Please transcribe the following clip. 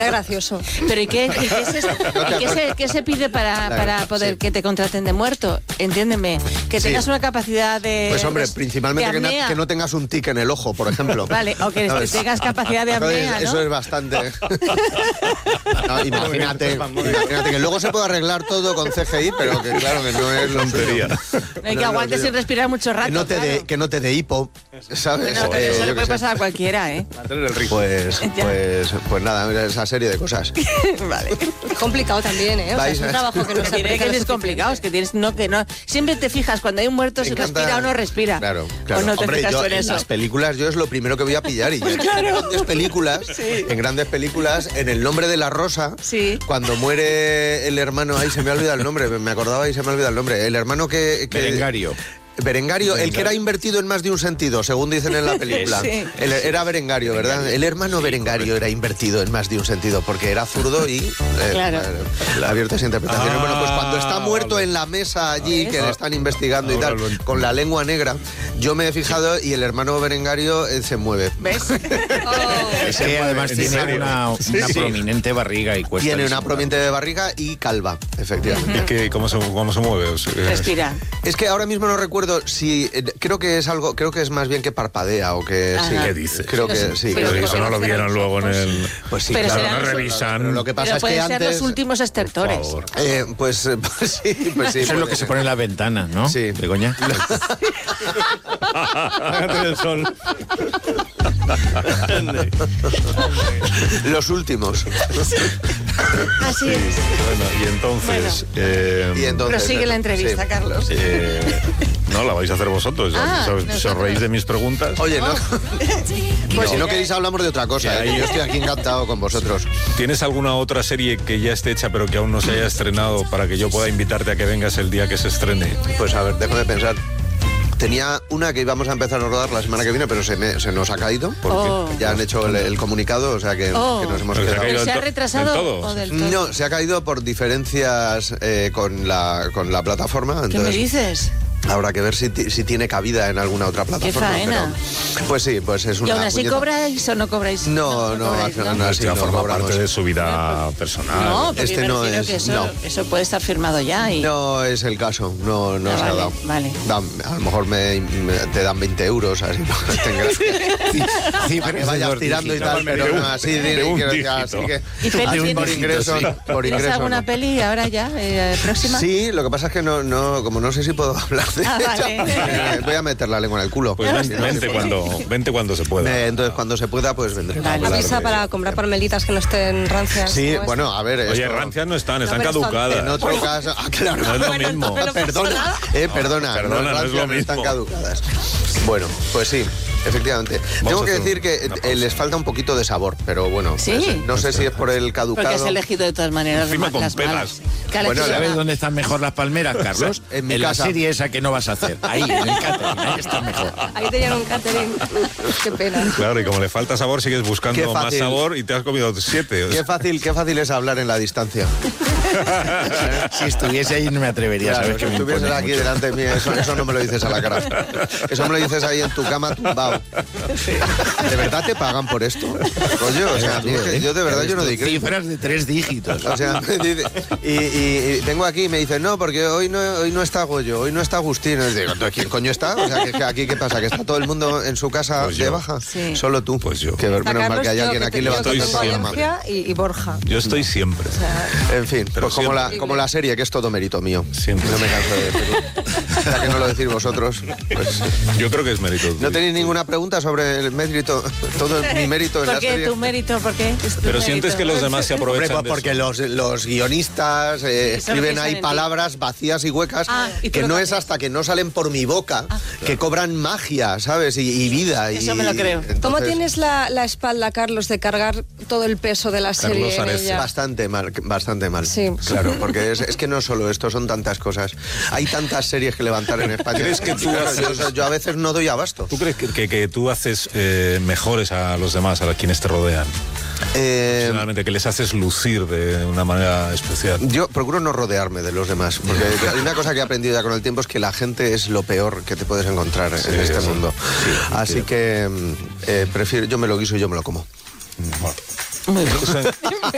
gracioso. Pero ¿y qué se pide para poder que te contraten de muerto? Entiéndeme, que tengas una capacidad de... Pues hombre, principalmente que no tengas un tic en el ojo, por ejemplo. Vale, o que tengas capacidad de apnea, ¿no? Eso es bastante. No, imagínate que luego se puede arreglar todo con CGI, pero que claro que no es tontería. Que aguantes sin respirar mucho rato. Que no te dé hipo, ¿sabes? No, eso le puede pasar a cualquiera, ¿eh? Pues nada, esa serie de cosas. Vale. Es complicado también, ¿eh? O sea, es un trabajo que no se tiene que es complicado, es que tienes que no. Siempre te fijas cuando hay un muerto si respira o no respira. Claro. O no te Hombre, fijas yo en eso. Las películas yo es lo primero que voy a pillar y en grandes películas, en El nombre de la rosa, cuando muere el hermano, ahí se me ha olvidado el nombre, me acordaba y se me ha olvidado el nombre, el hermano que Berengario, el que era invertido en más de un sentido, según dicen en la película. Sí. Era Berengario, ¿verdad? El hermano Berengario era invertido en más de un sentido, porque era zurdo y abiertas interpretaciones. Bueno, pues cuando está muerto en la mesa allí, que le están investigando y tal, con la lengua negra, yo me he fijado y el hermano Berengario se mueve. ¿Ves? Es que además tiene una prominente barriga y cuesta. Tiene una prominente barriga y calva, efectivamente. ¿Y que cómo se mueve? Respira. Es que ahora mismo no recuerdo si creo que es más bien que parpadea o que sí. ¿Qué dices? Creo que sí. Pero eso no lo vieron luego en el... Pues sí, pero claro, no revisan. Pero lo que pasa es que pueden ser antes los últimos estertores. pues sí. Eso es lo que se pone en la ventana, ¿no? Sí. Begoña. el sol. Los últimos. Así es. Bueno, y entonces... Prosigue la entrevista, Carlos. No, la vais a hacer vosotros. Si os reís de mis preguntas. Oye, no. Pues si no queréis hablamos de otra cosa. Yo estoy aquí encantado con vosotros. ¿Tienes alguna otra serie que ya esté hecha pero que aún no se haya estrenado para que yo pueda invitarte a que vengas el día que se estrene? Pues a ver, déjame pensar. Tenía una que íbamos a empezar a rodar la semana que viene, pero se nos ha caído, porque ya han hecho el comunicado, o sea que nos hemos quedado. ¿Pero se ha retrasado del todo? ¿O del todo? No, se ha caído por diferencias con la plataforma. Entonces, ¿Qué me dices? Habrá que ver si tiene cabida en alguna otra plataforma. ¡Qué faena! Pero, pues sí, pues es una... ¿Y aún así cobráis o no cobráis? No, cobráis, así no forma cobramos. parte de su vida personal. No, porque Este no es... que eso puede estar firmado ya. Y... No es el caso, no se ha dado. Vale. A lo mejor te dan 20 euros, así para que vayas tirando y tal, pero no, así que... ¿Y peli por ingreso. ¿Tienes alguna peli ahora ya, próxima? Sí, lo que pasa es que como no sé si puedo hablar de vale. voy a meter la lengua en el culo. Pues vente cuando se pueda. Entonces cuando se pueda pues vendré. Vale. Avisa para comprar palmelitas que no estén rancias. Sí, bueno, a ver. Oye, rancias no están caducadas. En otro caso, claro. No es lo mismo. Perdona, no es lo mismo. Están caducadas. Bueno, pues sí. Efectivamente. Tengo que decir que les falta un poquito de sabor, pero bueno, ¿Sí? No sé si es por el caducado. Porque has elegido de todas maneras Encima con las pelas. malas. Bueno, ¿Sabes dónde están mejor las palmeras, Carlos? En mi la casa. serie esa que no vas a hacer. Ahí, en el catering. Ahí está mejor. Ahí tenían un catering. Qué pena. Claro, y como le falta sabor, sigues buscando más sabor y te has comido 7. Qué fácil es hablar en la distancia. Si estuviese ahí no me atrevería, Claro, ¿sabes? si Que me estuvieses impone aquí mucho. delante de mí, eso no me lo dices a la cara. Eso me lo dices ahí en tu cama tumbado. ¿De verdad te pagan por esto? Coño, o sea, yo de verdad yo no digo. Cifras de 3 dígitos. O sea, y vengo aquí y me dicen, no, porque hoy no está Goyo, hoy no está Agustín. Y digo, ¿quién coño está? O sea, que aquí ¿qué pasa? ¿Que está todo el mundo en su casa Pues de yo. baja? Sí. Solo tú. Pues yo. Que menos mal que hay alguien aquí levantando el programa. Valencia y Borja. Yo estoy siempre. En fin, Pero pues como la serie, que es todo mérito mío. Siempre. No me canso de decirlo. Ya que no lo decís vosotros, pues... Yo creo que es mérito. ¿No tenéis ninguna pregunta sobre el mérito? Todo mi mérito en la ¿Por qué serie. tu mérito? ¿Por qué? Es tu Pero mérito. sientes que los demás se Hombre, aprovechan pues de porque eso. los guionistas escriben piensan ahí en ti. palabras vacías y huecas ¿y tú que lo no que es haces? hasta que no salen por mi boca que cobran magia, ¿sabes? Y vida. Eso me lo creo. Entonces, ¿Cómo tienes la espalda, Carlos, de cargar todo el peso de la serie en Areces. ella? Bastante mal. Sí. Claro, porque es que no solo esto, son tantas cosas. Hay tantas series que levantar en España. ¿Crees que tú haces- yo a veces no doy abasto. ¿Tú crees que tú haces mejores a los demás, a quienes te rodean? Personalmente, que les haces lucir de una manera especial. Yo procuro no rodearme de los demás, porque hay una cosa que he aprendido ya con el tiempo, es que la gente es lo peor que te puedes encontrar en este mundo. Así que prefiero, yo me lo guiso y yo me lo como. Muy bien.